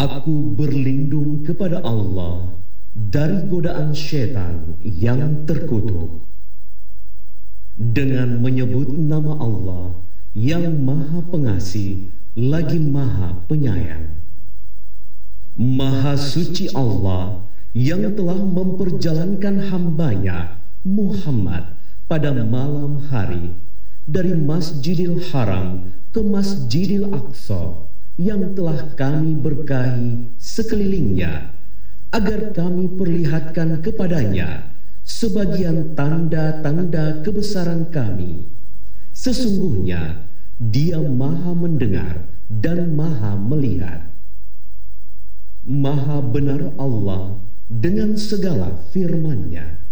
Aku berlindung kepada Allah dari godaan syaitan yang terkutuk. Dengan menyebut nama Allah yang Maha Pengasih lagi Maha Penyayang. Maha suci Allah yang telah memperjalankan hambanya Muhammad pada malam hari dari Masjidil Haram ke Masjidil Aqsa yang telah kami berkahi sekelilingnya, agar kami perlihatkan kepadanya sebagian tanda-tanda kebesaran kami. Sesungguhnya Dia Maha mendengar dan Maha melihat. Maha benar Allah dengan segala firman-Nya.